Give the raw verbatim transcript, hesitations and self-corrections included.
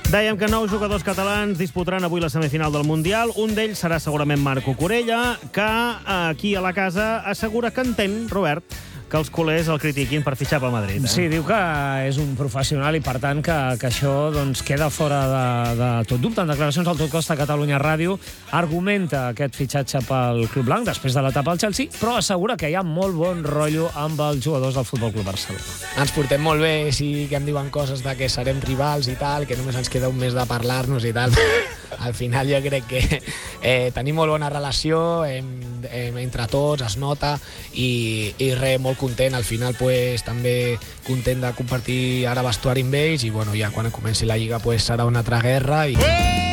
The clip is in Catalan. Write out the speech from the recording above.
Dèiem que nou jugadors catalans disputaran avui la semifinal del Mundial. Un d'ells serà segurament Marco Corella, que aquí a la casa assegura que entén, Robert, que els culers el critiquin per fitxar pel Madrid. Eh? Sí, diu que és un professional i, per tant, que, que això doncs, queda fora de, de tot dubte. En declaracions al Tot Costa Catalunya Ràdio argumenta aquest fitxatge pel Club Blanc després de l'etapa al Chelsea, però assegura que hi ha molt bon rotllo amb els jugadors del Futbol Club Barcelona. Ens portem molt bé, sí que em diuen coses de que serem rivals i tal, que només ens queda un mes de parlar-nos i tal. Al final jo crec que eh, tenim molt bona relació eh, eh, entre tots, es nota, i, i res, molt content. Al final pues, també content de compartir ara vestuari amb ells i bueno, ja quan comenci la Lliga pues, serà una altra guerra. I...